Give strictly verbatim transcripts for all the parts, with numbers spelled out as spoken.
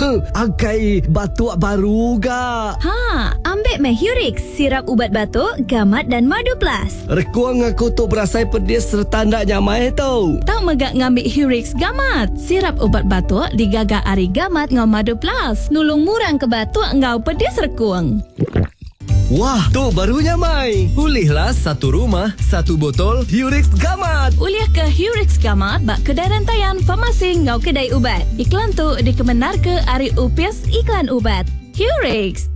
Angkai batuk baru ga. Ha, ambil meh Hurix, sirap ubat batuk, gamat dan madu plus. Rekuang aku tu berasai pedis serta ndak nyamai tau. Tahu megak ngambil Hurix gamat, sirap ubat batuk digagak ari gamat ngau madu plus. Nulung murang ke batuk ngau pedis rekuang. Wah, tu barunya Mai. Pulihlah satu rumah, satu botol Hurix Gamat. Uliah ke Hurix Gamat bak kedai rantaian farmasi ngau kedai ubat. Iklan tu dikemenar ke Ari Upias Iklan Ubat. Hurix.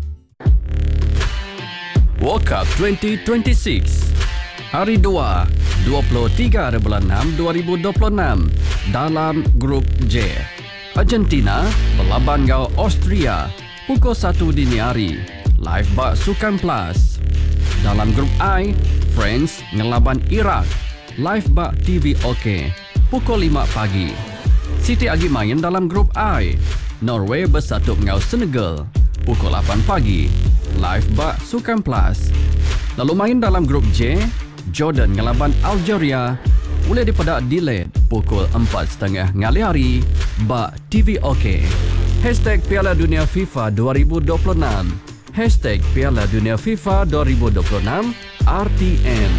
World Cup twenty twenty-six. Hari dua, dua puluh tiga bulan enam dua ribu dua puluh enam. Dalam grup J. Argentina berlaban ngau Austria pukul satu dini hari. Live bak Sukan Plus. Dalam grup I, France ngelaban Iraq. Live bak T V OK pukul lima pagi. Siti agi main dalam grup I. Norway bersatu ngau Senegal pukul lapan pagi. Live bak Sukan Plus. Lalu main dalam grup J, Jordan ngelaban Algeria. Boleh dipada delayed pukul empat tiga puluh ngali hari bak T V OK. Hashtag Piala Dunia FIFA dua ribu dua puluh enam. Hashtag Piala Dunia FIFA dua ribu dua puluh enam R T N.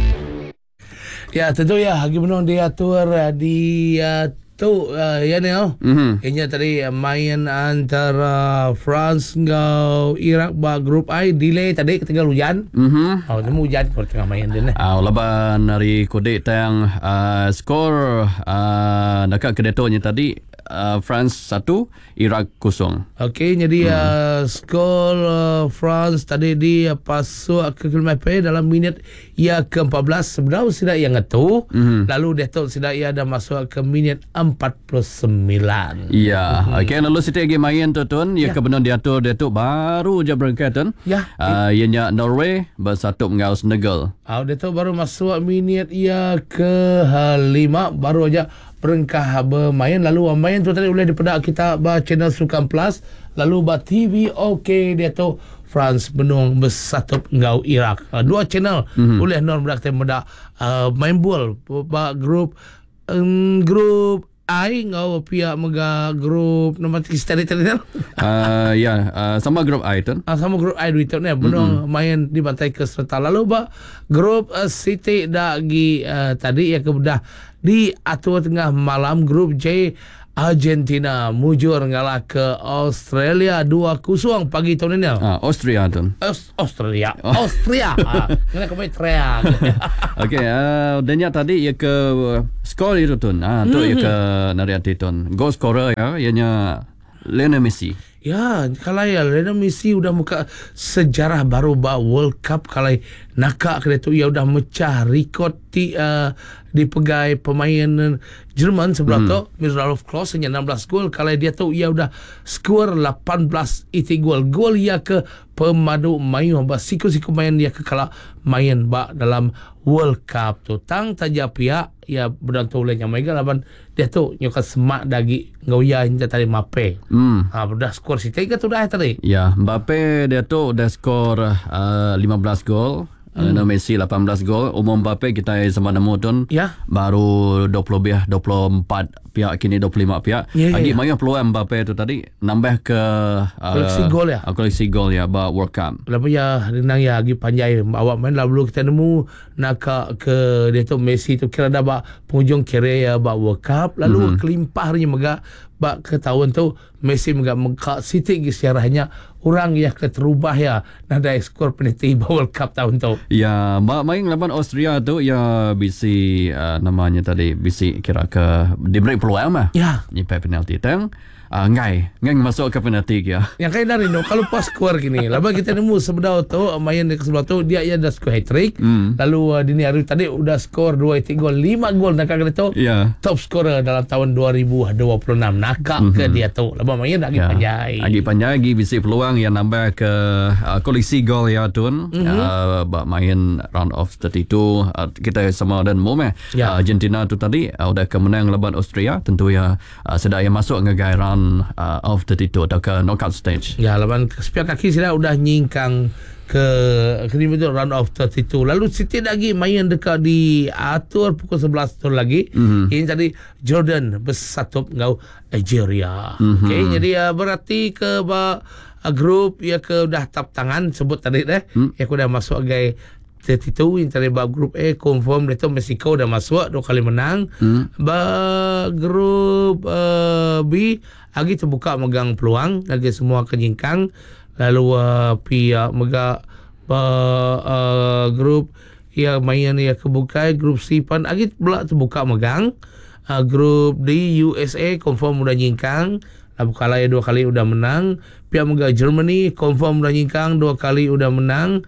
Ya, tentu ya. Hagi menang diatur di uh, tu uh, ya ni oh. Mm-hmm. Ini tadi uh, main antara France ngau Iraq ba grup I delay tadi ketinggal hujan. Mhm. Oh, temu hujan kalau tengah main dia ni. Ah, laban dari kode tang uh, skor uh, dekat kedetonya tadi. Uh, France satu, Iraq kosong. Okey, jadi hmm. uh, skor uh, France tadi di uh, pasuk ke kilometer dalam minit ia ke empat belas. Sebenarnya sudah yang itu. Hmm. Lalu Datuk sudah ia dah masuk ke minit empat puluh sembilan. Ya, hmm. okey, lalu kita lagi main tu tuan. Ya, kebenar diatur Datuk baru je berangkat tuan. Ya. Uh, ianya Norway bersatu mengau Senegal. Ah, Datuk baru masuk minit ia ke lima baru aja berengkah bermain. Lalu main tu tadi boleh dipedak kita ba channel Sukan Plus, lalu ba T V OK dia tu France benung bersatu ngau Iraq. Uh, dua channel mm-hmm. boleh non bedak medak uh, main bola ba grup um, grup I ngau pihak mega grup nombor tiga tadi tadi. Ah ya, uh, sama grup I tu. Ah, sama grup I duit tu ni benung mm-hmm. main di bantai ke serta. Lalu ba grup uh, City dagi uh, tadi ya kebedah di atur tengah malam grup J, Argentina mujur ngalah ke Australia dua kosong pagi tahun ini. Ah, Austria tu. Aus- Australia. Oh. Austria. Ah, kena kau main teriak. Okey, uh, dan tadi ya ke uh, skor itu tu. Ah, tu mm-hmm. ya ke nariati tu. Goal scorer ya, ianya Lionel Messi. Ya, kalau ya Lionel Messi udah muka sejarah baru ba World Cup kalau nakak kena tu ia udah mecah rekod di uh, dipegai pemain Jerman sebelah hmm. tu Miroslav Klose hanya enam belas gol. Kalau dia tu ia udah skor lapan belas iti gol. Gol ia ke pemadu main ba siku-siku main dia ke kala main ba dalam World Cup tu. Tang taja pihak ya berdantu oleh yang mega laban dia tu nyoka semak dagi ngauya hinta tadi Mbappe. Hmm. Ha sudah skor si tiga tu dah tadi. Ya, Mbappe dia tu dah skor uh, lima belas gol. Hmm. Uh, Messi lapan belas gol. Umum Mbappe kita sama nemu tu. Ya. Baru dua puluh biah dua puluh empat pihak kini dua puluh lima pihak. Ya, Lagi ya, ya. banyak peluang Mbappe tu tadi nambah ke uh, koleksi gol ya. Uh, koleksi gol ya ba World Cup. Lepas ya renang ya lagi panjai awak main lalu kita nemu nak ke dia tu Messi tu kira dah ba penghujung kira ya ba World Cup lalu mm-hmm. kelimpahnya mega ba ke tahun tu Messi mega mengka City sejarahnya orang yang keterubah ya nada skor penalti ba World Cup tahun tu. Ya, main lawan Austria tu ya bisi uh, namanya tadi bisi kira ke diberi peluang mah. Ya. Nyimpai penalti tang. Uh, ngai, ngai masuk ke penalti ya. Yang kayak dari no, kalau pas skor gini, lalu kita nemu sebelah tu main di sebelah tu dia ia dah skor hat-trick. Mm. Lalu uh, dini hari tadi udah skor dua gol, lima gol nak kata tu. Yeah. Top scorer dalam tahun dua ribu dua puluh enam nakak mm-hmm. ke dia tu. Lalu main lagi yeah. panjai. Lagi panjai lagi bisi peluang yang nambah ke uh, koleksi gol ya tun. Mm-hmm. Uh, main round of tiga puluh dua uh, kita sama dan mome. Yeah. Uh, Argentina tu tadi uh, udah kemenang lawan Austria tentu ya uh, sedaya masuk ngegai round round uh, of thirty-two atau ke knockout stage. Ya, lawan sepiak kaki sila udah nyingkang ke kelima tu round of thirty-two. Lalu Siti lagi main dekat di atur pukul sebelas tu lagi. Mm-hmm. Ini tadi Jordan bersatu ngau Algeria. Mm-hmm. Okey, jadi uh, berarti ke uh, grup ya ke dah tap tangan sebut tadi deh. Mm. Ya aku dah masuk sebagai thirty-two. Yang tadi ba grup A confirm dia tu Mexico dah masuk dua kali menang. Mm. Ba grup uh, B lagi terbuka megang peluang lagi semua kenyingkang. Lalu uh, pihak mega uh, uh, grup yang main yang kebuka grup C pan lagi pula terbuka megang. Uh, grup D U S A confirm udah nyingkang. Lalu kala dua kali udah menang. Pihak mega Germany confirm udah nyingkang dua kali udah menang.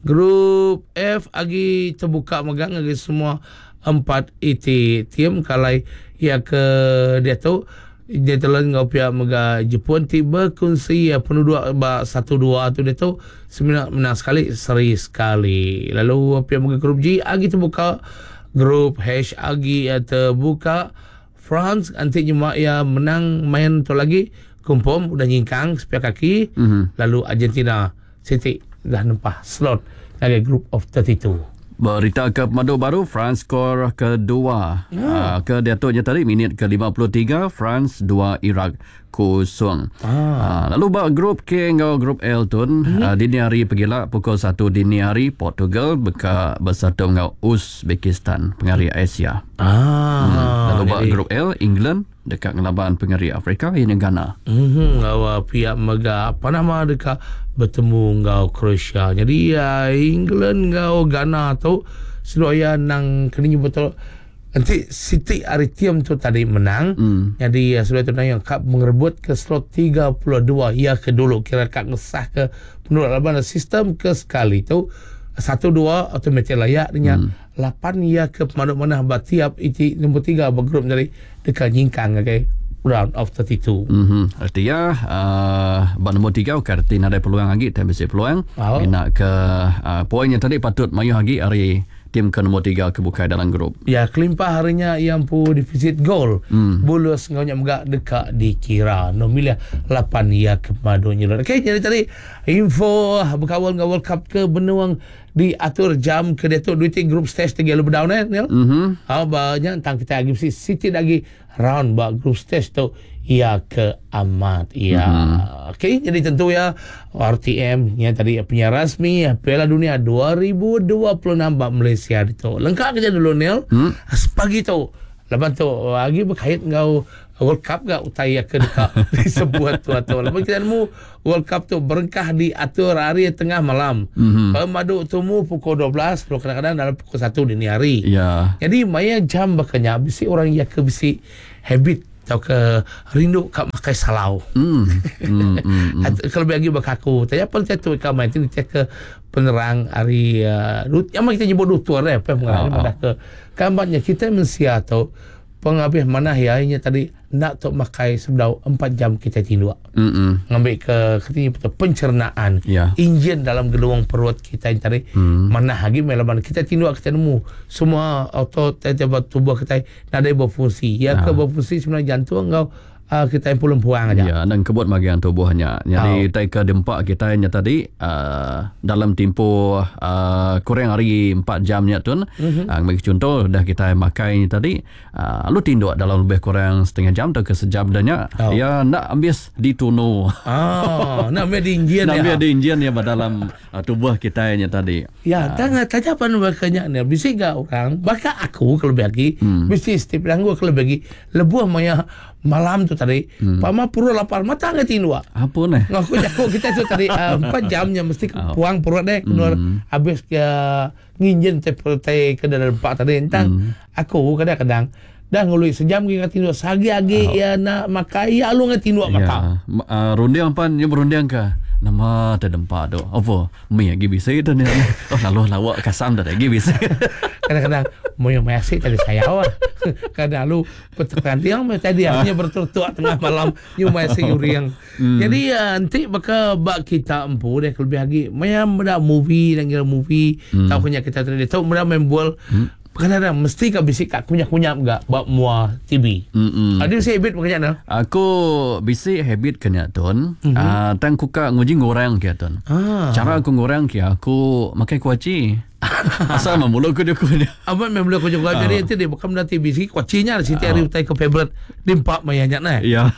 Grup F lagi terbuka megang lagi semua empat itu tim kalai ya ke dia tu dia telah ngau pihak mega Jepun tiba kunci ya penduduk ba satu dua tu dia tu sembilan menang sekali seri sekali. Lalu pihak mega grup G lagi terbuka. Grup H lagi ya terbuka. France nanti cuma ya menang main tu lagi confirm udah nyingkang sepiak kaki. Mm-hmm. Lalu Argentina Siti dah nempah slot dari group of thirty-two. Berita ke pemadu baru, France skor kedua. Yeah. Uh, ke datuknya tadi minit ke lima puluh tiga, France dua, Iraq kosong. Ah. Uh, lalu bak grup K ngau grup L tu hmm. uh, dini hari pergilah pukul satu dini hari Portugal beka bersatu ngau Uzbekistan pengari Asia. Ah. Hmm. Lalu bak grup L England dekat ngelaban pengari Afrika ini Ghana. Hmm, ngau pihak mega apa nama dekat bertemu ngau Croatia. Jadi ya England ngau Ghana tu sedoya nang kini betul. Nanti Siti Aritium tu tadi menang. Mm. Jadi ya, sudah tu yang kap mengerebut ke slot tiga puluh dua. Ya ke dulu kira kak ngesah ke menurut laban sistem ke sekali tu satu dua automatik layak dengan mm. lapan ya ke mana-mana batiap iti nombor tiga bergrup dari dekat nyingkang okay? Round of thirty-two. Mm-hmm. Artinya uh, ban nombor tiga Argentina ada peluang lagi, tapi masih peluang. Oh. Nak ke uh, poin yang tadi patut mayu lagi hari tim ke nombor tiga kebuka dalam grup. Ya, kelimpah harinya yang pu defisit gol. Hmm. Bulus ngaunya megak dekat dikira. Nomilah lapan ya ke madunya. Okey, jadi tadi info berkawal dengan World Cup ke benuang diatur jam ke dia tu duit grup stage tiga lu berdaun eh Nil. Mhm. Ah banyak tentang kita lagi mesti City lagi round ba grup stage tu ia ke amat ia. Mm-hmm. Okey, jadi tentu ya R T M yang tadi punya rasmi Piala Dunia dua ribu dua puluh enam ba Malaysia itu. Lengkap kerja dulu Nil. Mm. Pagi tu lepas tu lagi berkait ngau World Cup gak utaya ke dekat di sebuah tu atau lepas kita nemu World Cup tu berkah diatur hari tengah malam. Mm-hmm. Pemadu temu pukul dua belas, kadang-kadang dalam pukul satu dini hari. Yeah. Jadi maya jam bakanya bisi orang ya ke bisi habit atau ke rindu kat makai salau. Mm. mm, mm, mm. Kalau bagi bakaku, tanya pun saya tu ikan main tu dia ke penerang hari uh, yang kita nyebut dutur eh apa pengarang oh, oh. ke kampanye kita mensia atau penghabis mana ya ini tadi nak tok makai sebelum empat jam kita tindu. Mm-mm. Ngambil ke ketika pencernaan. Yeah. Enjin dalam gelombang perut kita yang tadi mm. mana lagi melaban kita tindu kita nemu semua otot tubuh kita ada berfungsi. Ya nah. ke berfungsi sebenarnya jantung engkau Uh, kita yang pulang puang aja. Ya, dan kebut bahagian tubuhnya. Jadi, oh. taika dempak kita yang tadi uh, dalam tempoh uh, kurang hari empat jamnya tu. Mm-hmm. Uh, bagi contoh, dah kita makai tadi, uh, lu tinduk dalam lebih kurang setengah jam atau ke sejam danya. Oh. Ya, nak ambil di tuno. Oh, nak ambil di injian ya. Nak ambil di injian ya dalam uh, tubuh kita yang tadi. Ya, uh, tanya tanya apa bakanya ni? Bisa enggak orang? Baka aku kalau bagi, hmm. bisa setiap langgu kalau bagi lebuh maya malam tu tadi hmm. pama puru lapar mata nggak tinua apa nih ngaku jago kita tu tadi uh, empat jamnya mesti oh. puang perut deh keluar hmm. habis ke nginjen seperti ke dalam empat tadi entang hmm. aku kadang-kadang dah ngului sejam kita tinua sagi agi oh. ya nak makai ya lu nggak tinua maka uh, rundiang pan yang berundiang ke nama terdempak tu apa mi lagi bisa tu ni oh lalu lawak kasam dah lagi bisa kadang-kadang mau yang masih tadi saya awak kadang lu petekan tiang tadi hanya bertutup tengah malam you masih uriang hmm. jadi uh, nanti bakal bak kita empu deh lebih lagi macam benda movie dan kira movie hmm. tahu punya kita tadi tahu benda main bola hmm. kadang-kadang mesti kau bisik kat kunyap-kunyap gak buat muah T V. Mm-mm. Ada si habit makanya no. Aku bisik habit kena ton. Mm-hmm. Uh, tang kuka nguji goreng kia ton. Ah. Cara aku goreng kia aku makai kuaci. Asal memuluk aku dia kunya. Abang memang boleh kau jadi nanti dia bukan nanti bisik kuacinya di sini hari utai ke favorite dimpak mayanya nah. Ya.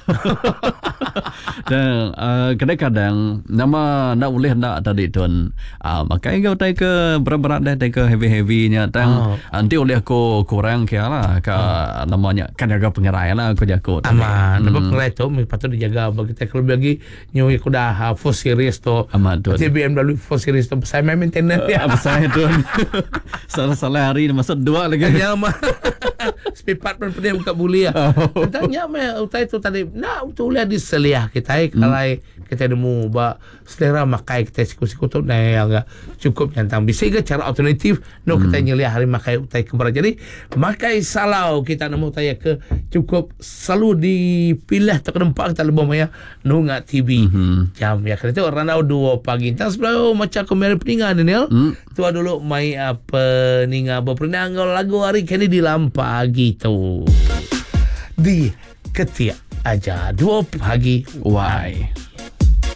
Dan uh, kadang-kadang nama nak boleh nak tadi ton. Uh, makai kau tai ke berat-berat dah tai ke heavy-heavynya tang. Oh. Nanti oleh aku kurang kia lah ke oh. namanya kan jaga pengerai lah aku jago. Aman. Hmm. Nampak pengerai tu patut dijaga bagi kita kalau bagi nyu aku dah full series tu. Aman tu. B M W full series tu saya main maintenance ya. Apa saya tu? Salah-salah hari masuk dua lagi. Ya mah. Spare part pun pernah buka buli ya. Oh. Tanya mah utai tu tadi. Nak tu lihat di seliah kita kalau hmm. kita nemu ba selera makai kita siku-siku tu nah yang cukup nyantang. Bisa ke cara alternatif no hmm. kita nyeliah hari makai utai keberat. Jadi makai salau kita nemu utai ke cukup selalu dipilih tak nampak kita lebih maya no ngak T V. Hmm. Jam ya kereta orang dah dua pagi. Tas sebelum macam kemarin peningan ni hmm. tu dulu mai apa ninga berpernah lagu hari kini di lampagi tu di ketiak aja dua pagi why